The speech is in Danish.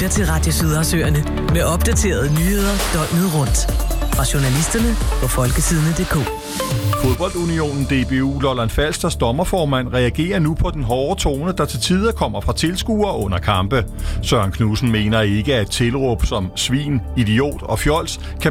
lytter til Radio Sydersøerne med opdaterede nyheder døgnet rundt. Fra journalisterne på folkesidene.dk. Fodboldunionen DBU Lolland Falsters dommerformand reagerer nu på den hårde tone, der til tider kommer fra tilskuere under kampe. Søren Knudsen mener ikke, at tilråb som svin, idiot og fjols kan